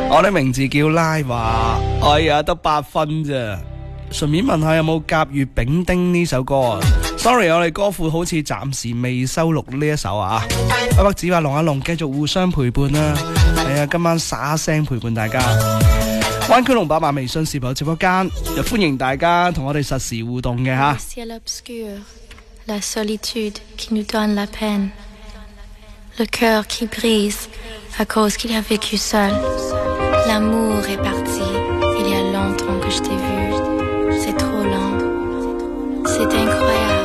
我的名字叫拉華，哎呀得8分咋。順便問下有冇甲乙丙丁呢首歌啊 ？Sorry， 我哋歌庫好似暫時未收錄呢一首啊。北北子話龍一龍繼續互相陪伴啦。係啊，今晚沙聲陪伴大家。灣區龍爸爸微信視頻直播間，又歡迎大家同我哋實時互動嘅吓。 La solitude qui nous donne la peine, le cœur qui brise à cause qu'il a vécu seul. L'amour est parti, il y a longtemps que je t'ai vu, c'est trop lent, c'est incroyable.